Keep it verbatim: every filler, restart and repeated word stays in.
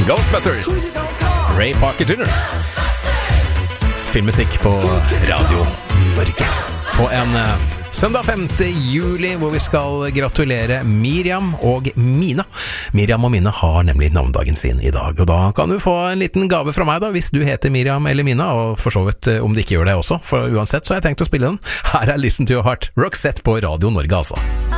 Ghostbusters, Ray Parker junior Filmmusikk på Radio Norge på en uh, søndag femte juli, hvor vi skal gratulere Miriam og Mina. Miriam og Mina har nemlig navndagen sin i dag, og da kan du få en liten gave fra meg da, hvis du heter Miriam eller Mina, og for så vidt uh, om de ikke gjør det også, for uansett så har jeg tenkt å spille den. Her er Listen to Your Heart, Roxette på Radio Norge altså.